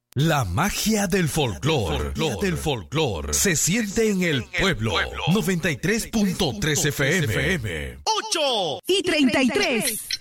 La magia del folclore se siente en el pueblo. 93.3 FM. 8:33.